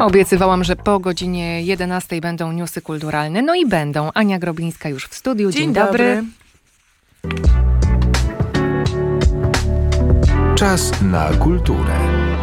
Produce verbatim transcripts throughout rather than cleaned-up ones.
Obiecywałam, że po godzinie jedenastej będą newsy kulturalne. No i będą. Ania Groblińska już w studiu. Dzień, Dzień dobry. dobry. Czas na kulturę.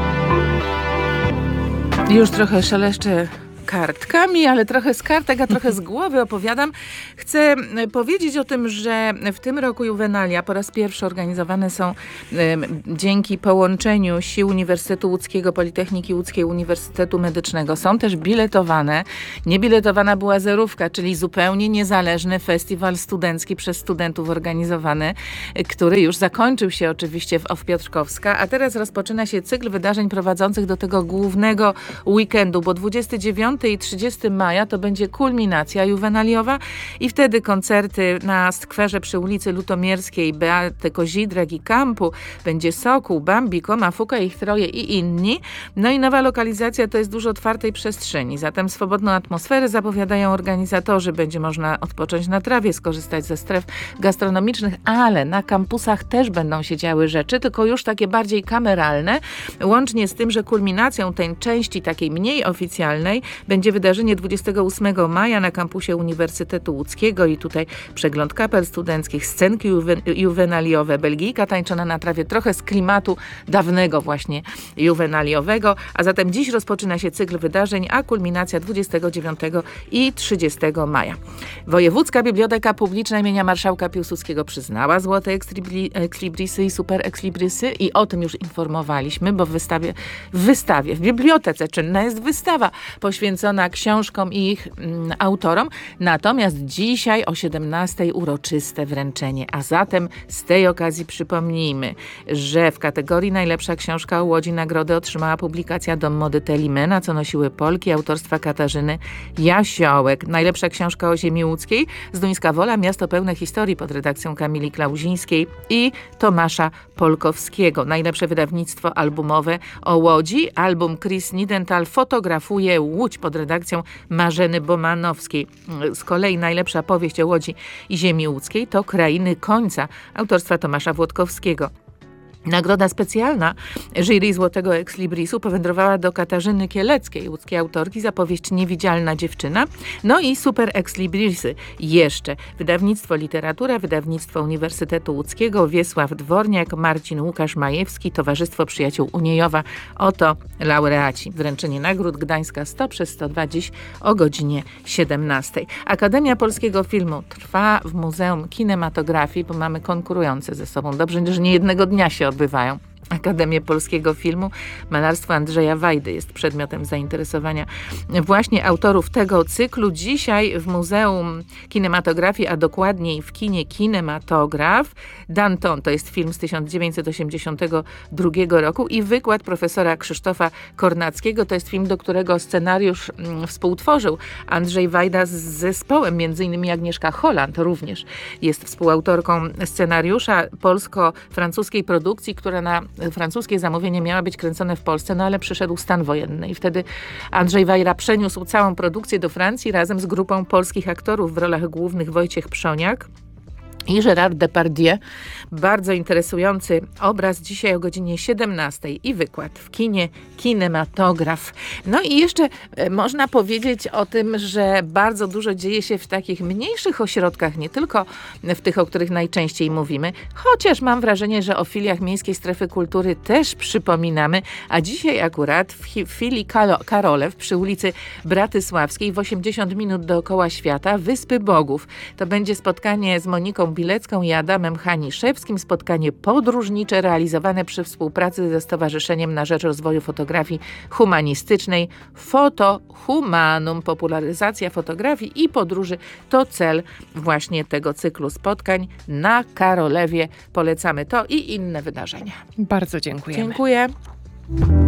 Już trochę szeleszczę kartkami, ale trochę z kartek, a trochę z głowy opowiadam. Chcę powiedzieć o tym, że w tym roku Juvenalia po raz pierwszy organizowane są um, dzięki połączeniu sił Uniwersytetu Łódzkiego, Politechniki Łódzkiej, Uniwersytetu Medycznego. Są też biletowane. Niebiletowana była zerówka, czyli zupełnie niezależny festiwal studencki przez studentów organizowany, który już zakończył się oczywiście w O F Piotrkowska, a teraz rozpoczyna się cykl wydarzeń prowadzących do tego głównego weekendu, bo dwudziestego dziewiątego i trzydziestego maja to będzie kulminacja juwenaliowa i wtedy koncerty na skwerze przy ulicy Lutomierskiej, Beaty Kozidrek i Kampu, będzie Sokół, Bambi, Koma, Fuka, ich troje i inni. No i nowa lokalizacja to jest dużo otwartej przestrzeni, zatem swobodną atmosferę zapowiadają organizatorzy. Będzie można odpocząć na trawie, skorzystać ze stref gastronomicznych, ale na kampusach też będą się działy rzeczy, tylko już takie bardziej kameralne, łącznie z tym, że kulminacją tej części takiej mniej oficjalnej będzie wydarzenie dwudziestego ósmego maja na kampusie Uniwersytetu Łódzkiego i tutaj przegląd kapel studenckich, scenki juwen- juwenaliowe, Belgijka tańczona na trawie, trochę z klimatu dawnego właśnie juwenaliowego, a zatem dziś rozpoczyna się cykl wydarzeń, a kulminacja dwudziestego dziewiątego i trzydziestego maja. Wojewódzka Biblioteka Publiczna imienia Marszałka Piłsudskiego przyznała złote ekslibri- ekslibrisy i super ekslibrisy i o tym już informowaliśmy, bo w wystawie, w wystawie, w bibliotece czynna jest wystawa poświęcona książkom i ich mm, autorom. Natomiast dzisiaj o siedemnastej uroczyste wręczenie. A zatem z tej okazji przypomnijmy, że w kategorii najlepsza książka o Łodzi nagrodę otrzymała publikacja Dom mody Telimena, co nosiły Polki, autorstwa Katarzyny Jasiołek. Najlepsza książka o ziemi łódzkiej Zduńska Wola, miasto pełne historii pod redakcją Kamili Klauzińskiej i Tomasza Polkowskiego. Najlepsze wydawnictwo albumowe o Łodzi, album Chris Nidental fotografuje Łódź pod redakcją Marzeny Bomanowskiej. Z kolei najlepsza powieść o Łodzi i ziemi łódzkiej to Krainy Końca autorstwa Tomasza Włodkowskiego. Nagroda specjalna jury Złotego Exlibrisu powędrowała do Katarzyny Kieleckiej, łódzkiej autorki za powieść Niewidzialna dziewczyna. No i super Exlibrisy jeszcze. Wydawnictwo Literatura, Wydawnictwo Uniwersytetu Łódzkiego, Wiesław Dworniak, Marcin Łukasz Majewski, Towarzystwo Przyjaciół Uniejowa. Oto laureaci. Wręczenie nagród Gdańska sto przez sto dwa dziś o godzinie siedemnastej. Akademia Polskiego Filmu trwa w Muzeum Kinematografii, bo mamy konkurujące ze sobą. Dobrze, że nie jednego dnia się odbywają. Akademię Polskiego Filmu. Malarstwo Andrzeja Wajdy jest przedmiotem zainteresowania właśnie autorów tego cyklu. Dzisiaj w Muzeum Kinematografii, a dokładniej w kinie Kinematograf, Danton, to jest film z tysiąc dziewięćset osiemdziesiątego drugiego roku i wykład profesora Krzysztofa Kornackiego. To jest film, do którego scenariusz mm, współtworzył Andrzej Wajda z zespołem, między innymi Agnieszka Holland również jest współautorką scenariusza polsko-francuskiej produkcji, która na francuskie zamówienie miała być kręcone w Polsce, no ale przyszedł stan wojenny i wtedy Andrzej Wajda przeniósł całą produkcję do Francji razem z grupą polskich aktorów w rolach głównych Wojciech Przoniak i Gérard Depardieu. Bardzo interesujący obraz dzisiaj o godzinie siedemnastej i wykład w kinie Kinematograf. No i jeszcze e, można powiedzieć o tym, że bardzo dużo dzieje się w takich mniejszych ośrodkach, nie tylko w tych, o których najczęściej mówimy, chociaż mam wrażenie, że o filiach Miejskiej Strefy Kultury też przypominamy, a dzisiaj akurat w, w filii Kalo, Karolew przy ulicy Bratysławskiej w osiemdziesiąt minut dookoła świata Wyspy Bogów. To będzie spotkanie z Moniką Bilecką i Adamem Haniszewskim, spotkanie podróżnicze realizowane przy współpracy ze Stowarzyszeniem na Rzecz Rozwoju Fotografii Humanistycznej Foto Humanum. Popularyzacja fotografii i podróży to cel właśnie tego cyklu spotkań na Karolewie. Polecamy to i inne wydarzenia. Bardzo dziękujemy. Dziękuję.